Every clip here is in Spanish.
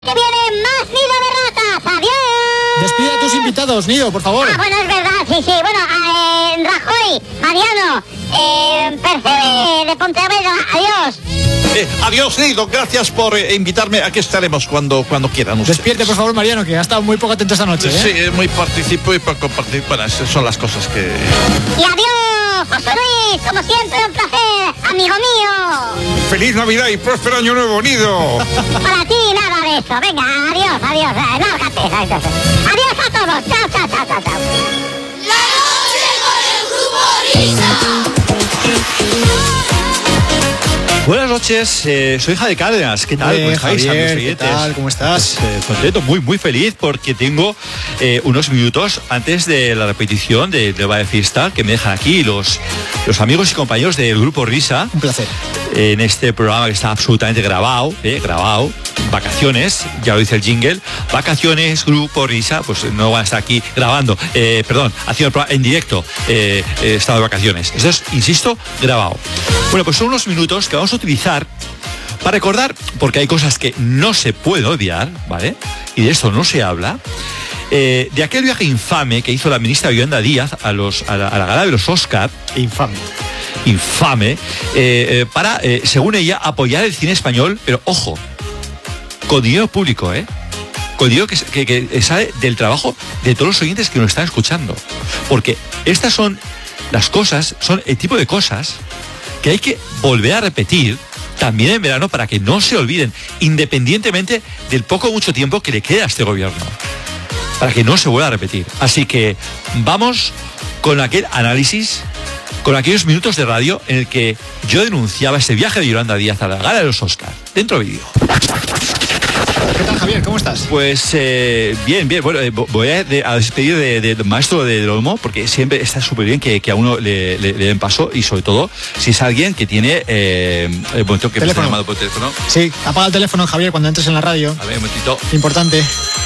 Que viene más Nido de Ratas. ¡Adiós! Despide a tus invitados, Nido, por favor. Bueno, es verdad, sí. Bueno, Rajoy, Mariano, Percebe de Pontevedra, adiós. Adiós, Nido, gracias por invitarme. Aquí estaremos cuando quieran ustedes. Despierte, por favor, Mariano, que ha estado muy poco atento esta noche, ¿eh? Sí, muy participo y poco participo. Bueno, esas son las cosas que... Y adiós, José Luis, como siempre, un placer, amigo mío. ¡Feliz Navidad y próspero Año Nuevo, Nido! Para ti, nada de eso. Venga, adiós. Lárgate. Adiós a todos. Chao. La noche con el grupo Risa. Buenas noches, soy Javier Cárdenas. ¿Qué tal? ¿Cómo estáis, Javier, amigos ¿qué tal? ¿Cómo estás? Contento, muy feliz porque tengo unos minutos antes de la repetición de Valle Fiesta que me dejan aquí los amigos y compañeros del grupo Risa. Un placer. En este programa que está absolutamente grabado. Vacaciones, ya lo dice el jingle. Vacaciones, grupo Risa, pues no van a estar aquí grabando, haciendo el programa en directo, estado de vacaciones. Eso es, insisto, grabado. Bueno, pues son unos minutos que vamos a utilizar para recordar, porque hay cosas que no se pueden olvidar, ¿vale? Y de esto no se habla. De aquel viaje infame que hizo la ministra Yolanda Díaz a la gala de los Oscar. Infame. Para, según ella, apoyar el cine español, pero ojo, con dinero público, con dinero que sale del trabajo de todos los oyentes que nos están escuchando. Porque estas son las cosas, son el tipo de cosas que hay que volver a repetir también en verano para que no se olviden, independientemente del poco o mucho tiempo que le queda a este gobierno, para que no se vuelva a repetir. Así que vamos con aquel análisis, con aquellos minutos de radio en el que yo denunciaba este viaje de Yolanda Díaz a la gala de los Oscar. Dentro vídeo. ¿Qué tal, Javier? ¿Cómo estás? Pues bien. Bueno, voy a despedir del maestro del Olmo, porque siempre está súper bien que a uno le den paso, y sobre todo si es alguien que tiene el momento que me está llamando por teléfono. Sí, apaga el teléfono, Javier, cuando entres en la radio. A ver, un momentito. Importante.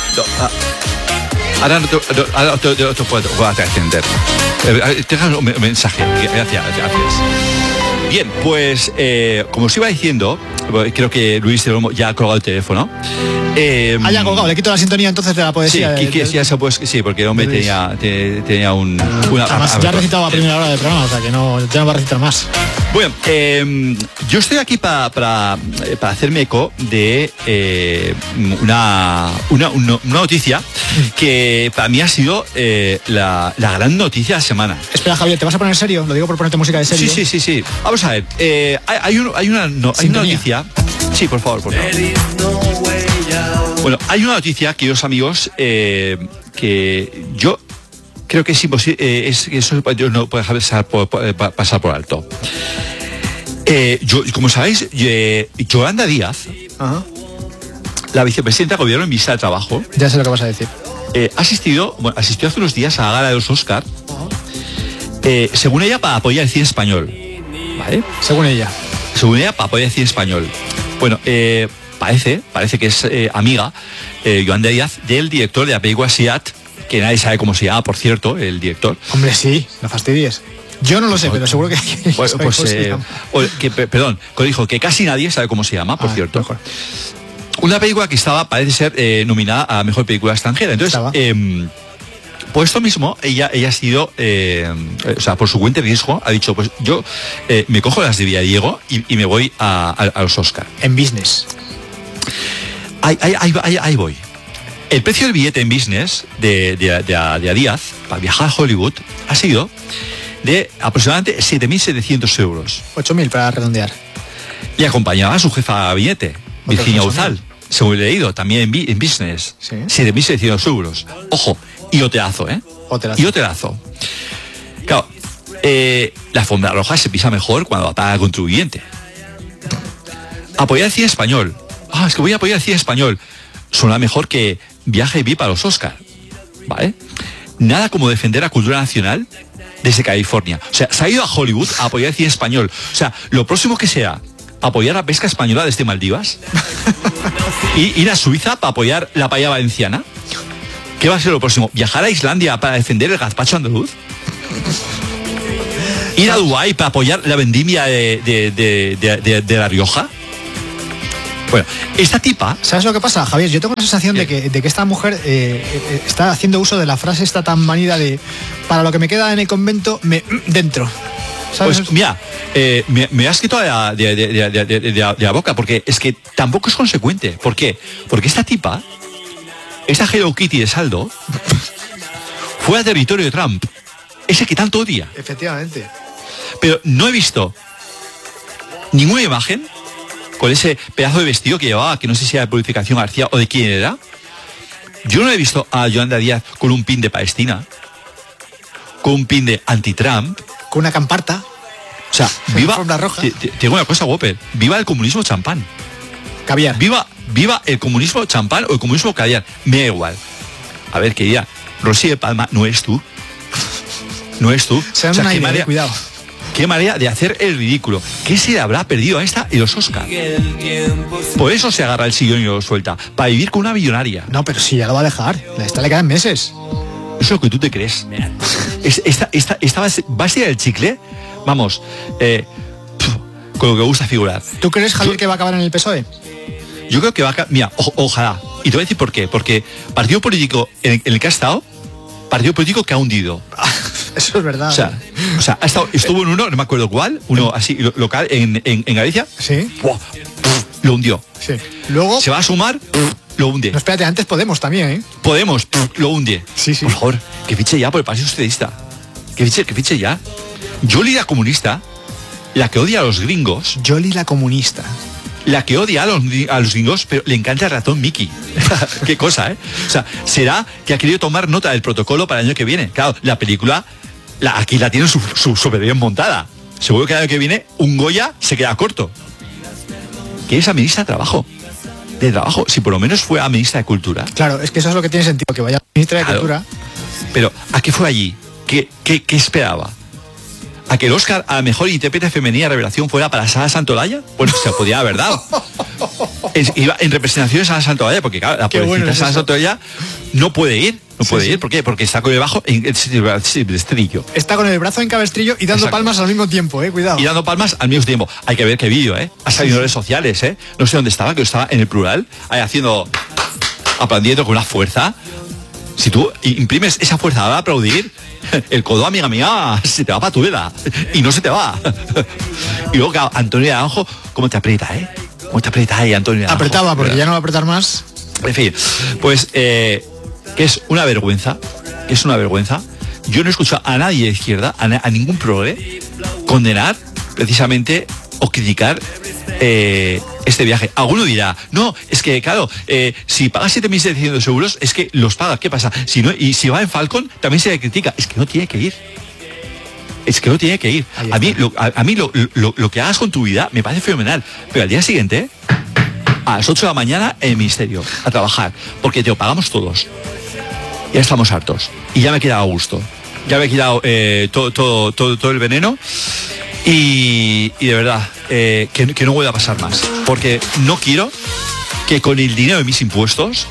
Ahora no te puedo atender. Déjame un mensaje. Gracias. Bien, pues como os iba diciendo, creo que Luis del Olmo ya ha colgado el teléfono. Ya colgado, le quito la sintonía entonces de la poesía. Sí, porque el hombre tenía una... Además, ya ha recitado a primera hora del programa, o sea que ya no va a recitar más. Bueno, yo estoy aquí para hacerme eco de una noticia que para mí ha sido la gran noticia de la semana. Espera, Javier, ¿te vas a poner serio? Lo digo por ponerte música de serio. Sí. Vamos a ver, hay una noticia. Sí, por favor. Bueno, hay una noticia, queridos amigos, que yo creo que es imposible, eso yo no puedo dejar pasar por alto. Como sabéis, Yolanda Díaz, la vicepresidenta de gobierno en vista de trabajo, ya sé lo que vas a decir, asistió hace unos días a la gala de los Oscar, según ella, para apoyar el cine español, ¿vale? Según ella, para apoyar el cine español. Bueno, parece que es amiga, Yolanda Díaz, del director de la película Siat, que nadie sabe cómo se llama, por cierto, el director. Hombre, sí, no fastidies. Yo no lo sé, pero seguro que... Perdón, dijo que casi nadie sabe cómo se llama, por cierto. Mejor. Una película que parece ser nominada a Mejor Película Extranjera. Entonces, por esto mismo, ella ha sido, por su cuenta de riesgo, ha dicho, pues yo me cojo las de Villadiego y me voy a los Oscar. En business. Ahí voy. El precio del billete en business de Díaz para viajar a Hollywood ha sido de aproximadamente 7.700 euros. 8.000 para redondear. Y acompañaba a su jefa de gabinete, Virginia Uzal, según he leído, también en business. ¿Sí? 7.700 euros. Ojo, y hotelazo, Y hotelazo. Claro, la alfombra roja se pisa mejor cuando va para el contribuyente. Apoyar el cine español. Es que voy a apoyar el cine español. Suena mejor que viaje y vi para los Oscar, ¿vale? Nada como defender la cultura nacional desde California. O sea, se ha ido a Hollywood a apoyar el cine español. O sea, lo próximo que sea apoyar la pesca española desde Maldivas y ir a Suiza para apoyar la paella valenciana. ¿Qué va a ser lo próximo? ¿Viajar a Islandia para defender el gazpacho andaluz? ¿Ir a Dubái para apoyar la vendimia de La Rioja? Bueno, esta tipa... ¿Sabes lo que pasa, Javier? Yo tengo la sensación de que esta mujer está haciendo uso de la frase esta tan manida de para lo que me queda en el convento, dentro. ¿Sabes? Pues mira, me has quitado de la boca, porque es que tampoco es consecuente. ¿Por qué? Porque esta tipa, esta Hello Kitty de saldo, fue a territorio de Trump, ese que tanto odia. Efectivamente. Pero no he visto ninguna imagen con ese pedazo de vestido que llevaba, que no sé si era de Purificación García o de quién era. Yo no he visto a Yolanda Díaz con un pin de Palestina, con un pin de anti-Trump, con una camparta. O sea, viva... roja. Tengo una cosa, Whopper. Viva el comunismo champán. Caviar. Viva el comunismo champán o el comunismo caviar. Me da igual. A ver, querida, Rosy de Palma, no es tú. No es tú. Se dan una idea, cuidado. Qué manera de hacer el ridículo. ¿Qué se le habrá perdido a esta en los Oscars? Por eso se agarra el sillón y lo suelta. Para vivir con una millonaria. No, pero si ya lo va a dejar. A esta le quedan meses. Eso es lo que tú te crees. Esta va a ser el chicle. Vamos, con lo que gusta figurar. ¿Tú crees, Javier, que va a acabar en el PSOE? Yo creo que va a acabar... Mira, ojalá. Y te voy a decir por qué. Porque partido político en el que ha estado, partido político que ha hundido. Eso es verdad. O sea estuvo en uno, no me acuerdo cuál, uno así local en Galicia. Sí. Lo hundió. Sí. Luego... Se va a sumar, lo hunde. No, espérate, antes Podemos también, ¿eh? Podemos, lo hunde. Sí, sí. Por favor, que fiche ya por el Partido Socialista. Que fiche ya. Yoli la comunista, la que odia a los gringos. Yoli la comunista. La que odia a los gringos, pero le encanta el ratón Mickey. Qué cosa, ¿eh? O sea, será que ha querido tomar nota del protocolo para el año que viene. Claro, la película, aquí la tienen súper bien montada. Seguro que el año que viene un Goya se queda corto. Que es ministra de Trabajo. De Trabajo, si por lo menos fue a ministra de Cultura. Claro, es que eso es lo que tiene sentido, que vaya a ministra de Cultura. Pero, ¿a qué fue allí? ¿Qué esperaba? ¿A que el Oscar a la mejor intérprete femenina revelación fuera para Sara Santolaya? Bueno, se podía haber dado. Iba en representación de Sara Santolaya, porque claro, la pobrecita Sara Santolaya no puede ir. No puede ir, ¿por qué? Porque está con el bajo en el estribillo. Está con el brazo en cabestrillo y dando palmas al mismo tiempo, cuidado. Y dando palmas al mismo tiempo. Hay que ver qué vídeo, Ha salido en redes sociales, No sé dónde estaba, que estaba en el Plural, ahí haciendo, aplaudiendo con una fuerza. Si tú imprimes esa fuerza a aplaudir, el codo, amiga mía, se te va para tu vela. Y no se te va. Y luego, claro, Antonio Naranjo, ¿cómo te aprieta, ¿Cómo te aprieta ahí, Antonio Naranjo? Apretaba, porque ¿verdad? Ya no va a apretar más. En fin, pues, que es una vergüenza. Yo no he escuchado a nadie de izquierda, a ningún progre, condenar precisamente o criticar este viaje. Alguno dirá, no, es que claro, si pagas 7.700 euros, es que los paga. ¿Qué pasa? Si no, y si va en Falcon, también se le critica. Es que no tiene que ir. A mí lo que hagas con tu vida me parece fenomenal. Pero al día siguiente, a las 8 de la mañana, en el ministerio, a trabajar. Porque te lo pagamos todos. Ya estamos hartos. Y ya me he quedado a gusto. Ya me he quitado todo el veneno. Y de verdad, que no vuelva a pasar más. Porque no quiero que con el dinero de mis impuestos,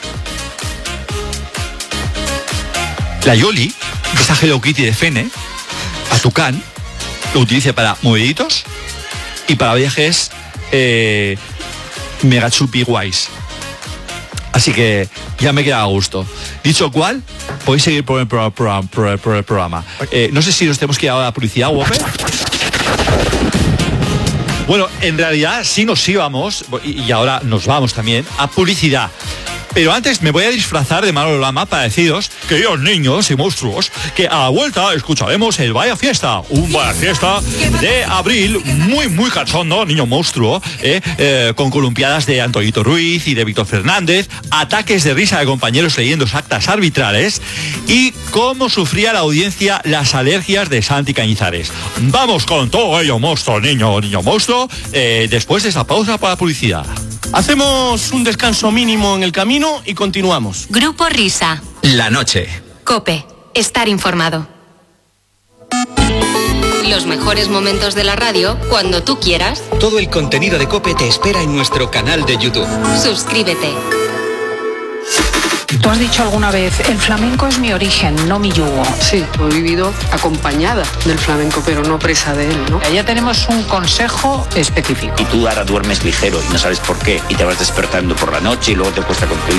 la Yoli, esta Hello Kitty de Fene, a Tucán, lo utilice para moveditos y para viajes mega chupi guays. Así que ya me queda a gusto. Dicho cual, podéis seguir por el programa. No sé si nos tenemos que ir a la publicidad, Whopper. Bueno, en realidad sí nos íbamos, y ahora nos vamos también, a publicidad. Pero antes me voy a disfrazar de Manolo Lama para deciros, queridos niños y monstruos, que a la vuelta escucharemos el Vaya Fiesta, un Vaya Fiesta de abril muy cachondo, niño monstruo, con columpiadas de Antonito Ruiz y de Víctor Fernández, ataques de risa de compañeros leyendo actas arbitrales y cómo sufría la audiencia las alergias de Santi Cañizares. Vamos con todo ello, monstruo, niño monstruo, después de esta pausa para publicidad. Hacemos un descanso mínimo en el camino y continuamos. Grupo Risa. La noche. COPE. Estar informado. Los mejores momentos de la radio cuando tú quieras. Todo el contenido de COPE te espera en nuestro canal de YouTube. Suscríbete. Tú has dicho alguna vez, el flamenco es mi origen, no mi yugo. Sí, he vivido acompañada del flamenco, pero no presa de él, ¿no? Ya tenemos un consejo específico. Y tú ahora duermes ligero y no sabes por qué, y te vas despertando por la noche y luego te cuesta conciliar.